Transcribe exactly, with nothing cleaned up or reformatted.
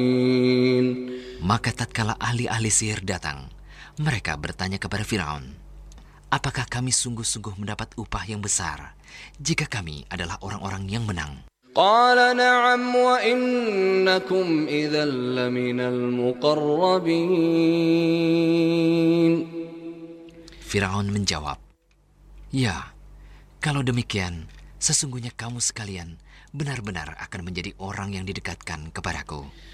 Maka tatkala ahli-ahli sihir datang, mereka bertanya kepada Firaun, "Apakah kami sungguh-sungguh mendapat upah yang besar jika kami adalah orang-orang yang menang?" قال نعم وإنكم إذا لمن المقربين. Firaun menjawab, "Ya, kalau demikian, sesungguhnya kamu sekalian benar-benar akan menjadi orang yang didekatkan kepadaku."